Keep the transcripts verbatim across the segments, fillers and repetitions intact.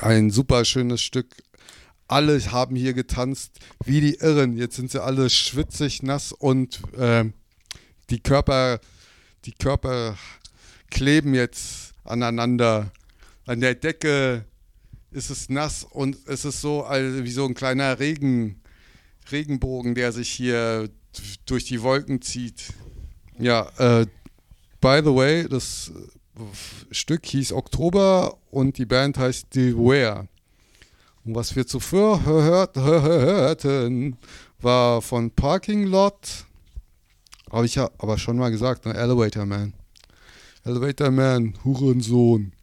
Ein super schönes Stück. Alle haben hier getanzt wie die Irren. Jetzt sind sie alle schwitzig, nass und äh, die Körper, die Körper kleben jetzt aneinander. An der Decke ist es nass und es ist so also wie so ein kleiner Regen, Regenbogen, der sich hier durch die Wolken zieht. Ja, äh, by the way, das Stück hieß Oktober und die Band heißt Beware. Und was wir zuvor hört, hörten, war von Parking Lot, habe ich ja aber schon mal gesagt, ne? Elevator Man. Elevator Man, Hurensohn.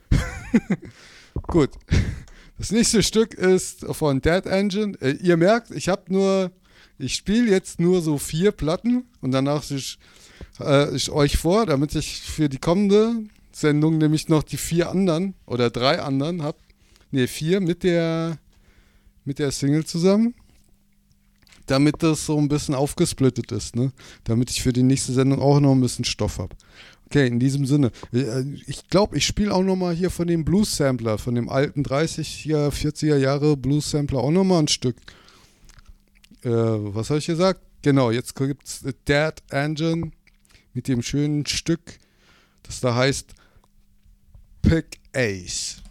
Gut. Das nächste Stück ist von Dead Engine. Äh, ihr merkt, ich habe nur, ich spiele jetzt nur so vier Platten und danach ich, äh, ich euch vor, damit ich für die kommende Sendung nämlich noch die vier anderen oder drei anderen habe. Ne, vier mit der mit der Single zusammen. Damit das so ein bisschen aufgesplittet ist, ne? Damit ich für die nächste Sendung auch noch ein bisschen Stoff habe. Okay, in diesem Sinne. Ich glaube, ich spiele auch nochmal hier von dem Blues-Sampler, von dem alten dreißiger, vierziger Jahre Blues-Sampler auch nochmal ein Stück. Äh, was habe ich gesagt? Genau, jetzt gibt es Dead Engine mit dem schönen Stück, das da heißt Pick Ace.